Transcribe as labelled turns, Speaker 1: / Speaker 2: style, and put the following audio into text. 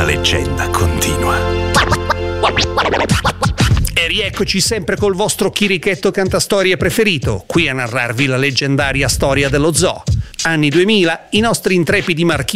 Speaker 1: leggenda continua.
Speaker 2: E rieccoci sempre col vostro chirichetto cantastorie preferito, qui a narrarvi la leggendaria storia dello zoo. Anni 2000, i nostri intrepidi marchini